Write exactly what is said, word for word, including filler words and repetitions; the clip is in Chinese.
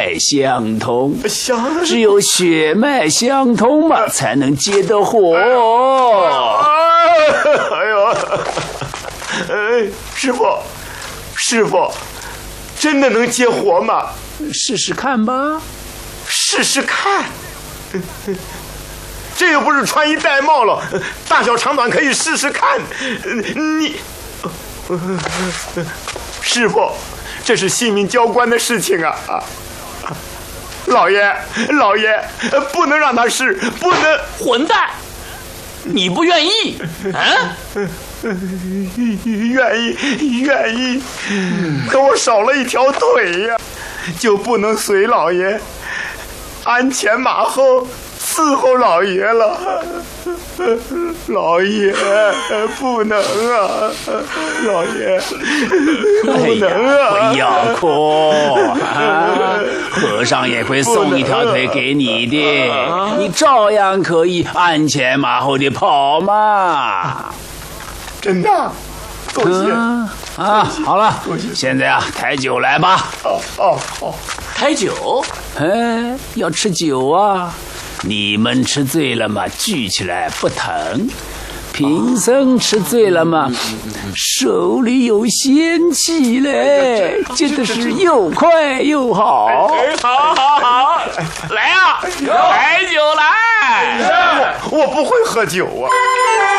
脉相通， 相只有血脉相通嘛，才能接得活。 哎呦，哎，师傅，师傅，真的能接活吗？ 试试看吧。 试试看。这又不是穿衣戴帽了，大小长短可以试试看。你，师傅，这是性命交关的事情啊！啊，老爷，老爷，不能让他试，不能！ 混蛋，你不愿意？啊？ 愿意，愿意，可我少了一条腿呀，就不能随老爷鞍前马后伺候老爷了。老爷不能啊，老爷不能啊！ 哎呀，不要哭啊！和尚也会送一条腿给你的，你照样可以鞍前马后的跑嘛。 真的？多谢啊！啊，好了，现在啊，抬酒来吧。 哦哦哦， 抬酒？ 哎，要吃酒啊！你们吃醉了嘛，举起来不疼；贫僧吃醉了嘛，手里有仙气嘞，接的是又快又好。 哎，好好好，来啊，抬酒来！ 我我不会喝酒啊。